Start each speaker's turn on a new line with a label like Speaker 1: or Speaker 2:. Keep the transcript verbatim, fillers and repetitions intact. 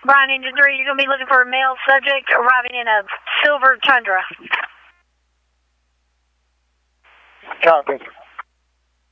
Speaker 1: Brian Engine three, you're going to be looking for a male subject arriving in a silver Tundra.
Speaker 2: Copy.